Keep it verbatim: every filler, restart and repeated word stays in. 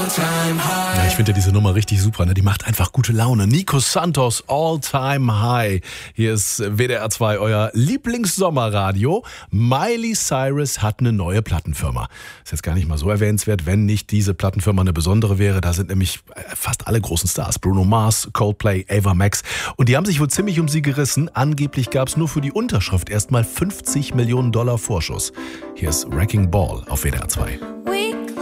Ja, ich finde ja diese Nummer richtig super, ne? Die macht einfach gute Laune. Nico Santos, All Time High. Hier ist W D R zwei, euer Lieblingssommerradio. Miley Cyrus hat eine neue Plattenfirma. Ist jetzt gar nicht mal so erwähnenswert, wenn nicht diese Plattenfirma eine besondere wäre. Da sind nämlich fast alle großen Stars. Bruno Mars, Coldplay, Ava Max. Und die haben sich wohl ziemlich um sie gerissen. Angeblich gab es nur für die Unterschrift erstmal fünfzig Millionen Dollar Vorschuss. Hier ist Wrecking Ball auf W D R zwei.